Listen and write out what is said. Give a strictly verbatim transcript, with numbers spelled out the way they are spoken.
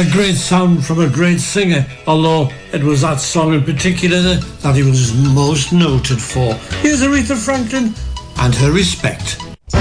A great sound from a great singer, although it was that song in particular that he was most noted for. Here's Aretha Franklin and her Respect.